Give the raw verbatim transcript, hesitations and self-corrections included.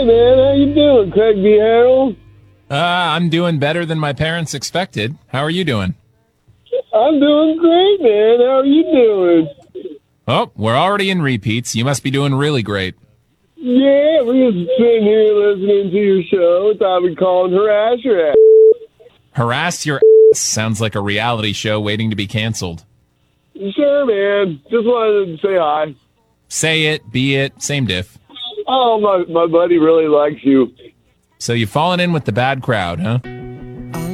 Hey, man, how you doing, Craig B. Harold? Uh, I'm doing better than my parents expected. How are you doing? I'm doing great, man. How are you doing? Oh, we're already in repeats. You must be doing really great. Yeah, we're just sitting here listening to your show. Thought we'd call and harass your ass. Harass your ass sounds like a reality show waiting to be canceled. Sure, man. Just wanted to say hi. Say it, be it, same diff. Oh, my, my buddy really likes you. So you've fallen in with the bad crowd, huh?